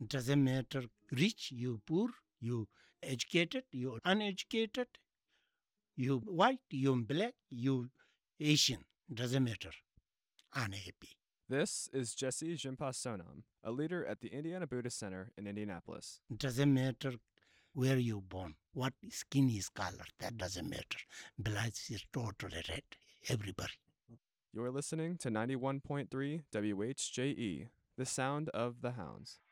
Doesn't matter rich, you poor, you educated, you uneducated, you white, you black, you Asian. Doesn't matter. Unhappy. This is Jesse Jimpa Sonam, a leader at the Indiana Buddhist Center in Indianapolis. Doesn't matter where you born, what skin is color. That doesn't matter. Blood is totally red. Everybody. You're listening to 91.3 WHJE, the sound of the hounds.